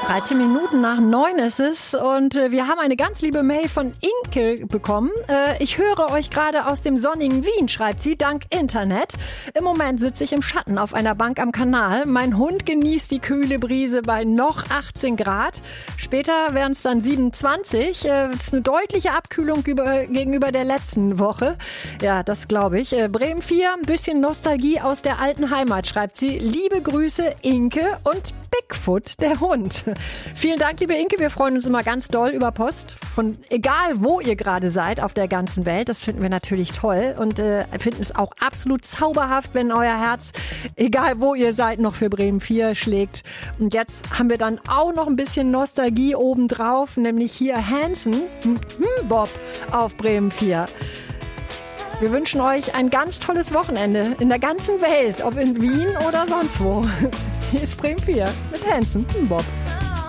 13 Minuten nach 9 ist es und wir haben eine ganz liebe Mail von Inke bekommen. Ich höre euch gerade aus dem sonnigen Wien, schreibt sie, dank Internet. Im Moment sitze ich im Schatten auf einer Bank am Kanal. Mein Hund genießt die kühle Brise bei noch 18 Grad. Später werden es dann 27. Das ist eine deutliche Abkühlung gegenüber der letzten Woche. Ja, das glaube ich. Bremen 4, ein bisschen Nostalgie aus der alten Heimat, schreibt sie. Liebe Grüße, Inke und Bigfoot, der Hund. Vielen Dank, liebe Inke. Wir freuen uns immer ganz doll über Post. Von egal, wo ihr gerade seid auf der ganzen Welt. Das finden wir natürlich toll und finden es auch absolut zauberhaft, wenn euer Herz, egal wo ihr seid, noch für Bremen 4 schlägt. Und jetzt haben wir dann auch noch ein bisschen Nostalgie obendrauf, nämlich hier Hansen, Bob auf Bremen 4. Wir wünschen euch ein ganz tolles Wochenende in der ganzen Welt, ob in Wien oder sonst wo. Hier ist Bremen 4 mit Hansen, Bob.